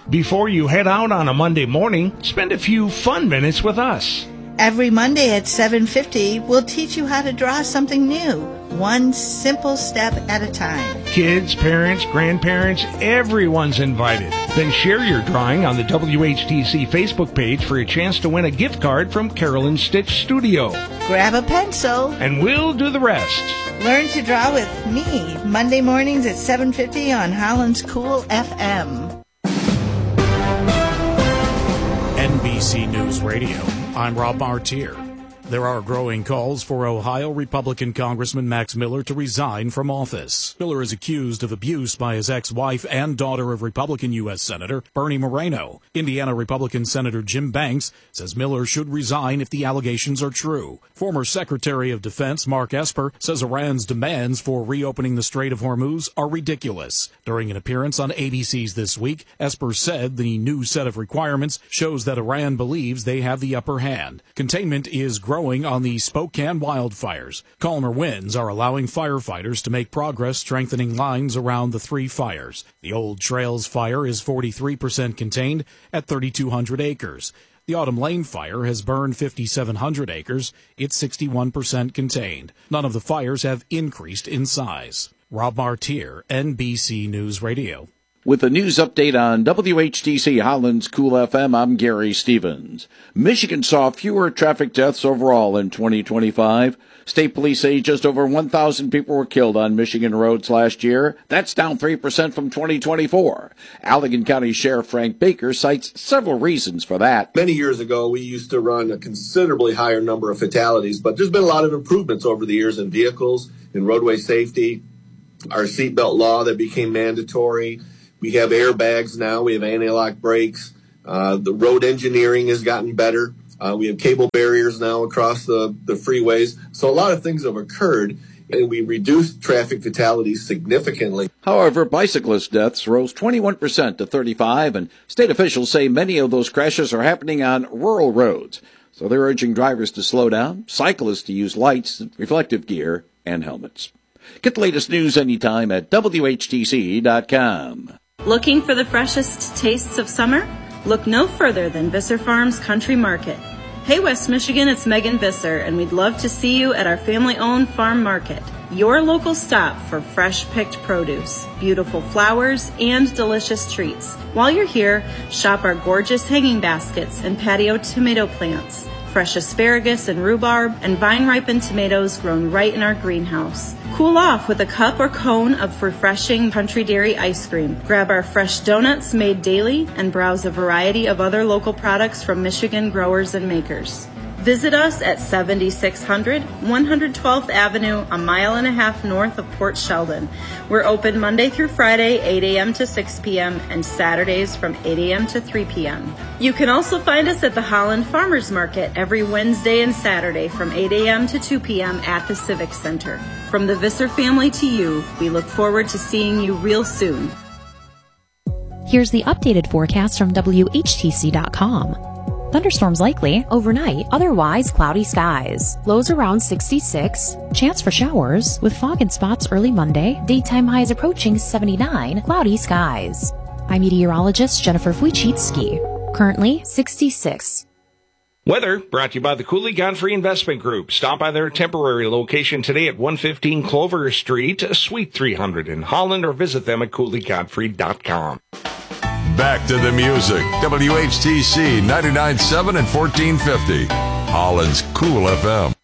Before you head out on a Monday morning, spend a few fun minutes with us. Every Monday at 7:50, we'll teach you how to draw something new, one simple step at a time. Kids, parents, grandparents, everyone's invited. Then share your drawing on the WHTC Facebook page for a chance to win a gift card from Carolyn Stitch Studio. Grab a pencil, and we'll do the rest. Learn to draw with me, Monday mornings at 7:50 on Holland's Cool FM. NBC News Radio. I'm Rob Martier. There are growing calls for Ohio Republican Congressman Max Miller to resign from office. Miller is accused of abuse by his ex-wife and daughter of Republican U.S. Senator Bernie Moreno. Indiana Republican Senator Jim Banks says Miller should resign if the allegations are true. Former Secretary of Defense Mark Esper says Iran's demands for reopening the Strait of Hormuz are ridiculous. During an appearance on ABC's This Week, Esper said the new set of requirements shows that Iran believes they have the upper hand. Containment is growing on the Spokane wildfires. Calmer winds are allowing firefighters to make progress strengthening lines around the three fires. The Old Trails fire is 43% contained at 3,200 acres. The Autumn Lane fire has burned 5,700 acres. It's 61% contained. None of the fires have increased in size. Rob Martier, NBC News Radio. With a news update on WHTC Holland's Cool FM, I'm Gary Stevens. Michigan saw fewer traffic deaths overall in 2025. State police say just over 1,000 people were killed on Michigan roads last year. That's down 3% from 2024. Allegan County Sheriff Frank Baker cites several reasons for that. Many years ago, we used to run a considerably higher number of fatalities, but there's been a lot of improvements over the years in vehicles, in roadway safety, our seatbelt law that became mandatory. We have airbags now. We have anti-lock brakes. The road engineering has gotten better. We have cable barriers now across the freeways. So a lot of things have occurred, and we reduced traffic fatalities significantly. However, bicyclist deaths rose 21% to 35, and state officials say many of those crashes are happening on rural roads. So they're urging drivers to slow down, cyclists to use lights, reflective gear, and helmets. Get the latest news anytime at WHTC.com. Looking for the freshest tastes of summer? Look no further than Visser Farms Country Market. Hey West Michigan, it's Megan Visser, and we'd love to see you at our family-owned farm market, your local stop for fresh-picked produce, beautiful flowers, and delicious treats. While you're here, shop our gorgeous hanging baskets and patio tomato plants, fresh asparagus and rhubarb, and vine-ripened tomatoes grown right in our greenhouse. Cool off with a cup or cone of refreshing Country Dairy ice cream. Grab our fresh donuts made daily and browse a variety of other local products from Michigan growers and makers. Visit us at 7600 112th Avenue, a mile and a half north of Port Sheldon. We're open Monday through Friday, 8 a.m. to 6 p.m., and Saturdays from 8 a.m. to 3 p.m. You can also find us at the Holland Farmers Market every Wednesday and Saturday from 8 a.m. to 2 p.m. at the Civic Center. From the Visser family to you, we look forward to seeing you real soon. Here's the updated forecast from WHTC.com. Thunderstorms likely overnight, otherwise cloudy skies. Lows around 66. Chance for showers with fog in spots early Monday. Daytime highs approaching 79. Cloudy skies. I'm meteorologist Jennifer Wojcicki. Currently 66. Weather brought to you by the Cooley Godfrey Investment Group. Stop by their temporary location today at 115 Clover Street, Suite 300 in Holland, or visit them at CooleyGodfrey.com. Back to the music. WHTC 99.7 and 1450. Holland's Cool FM.